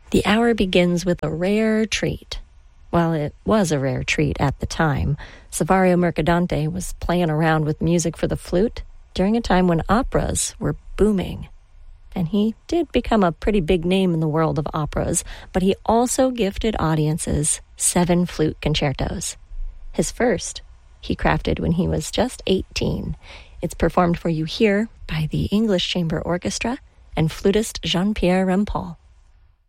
The hour begins with a rare treat. Well, it was a rare treat at the time. Savario Mercadante was playing around with music for the flute during a time when operas were booming. And he did become a pretty big name in the world of operas, but he also gifted audiences 7 flute concertos. His first he crafted when he was just 18. It's performed for you here by the English Chamber Orchestra and flutist Jean-Pierre Rampal.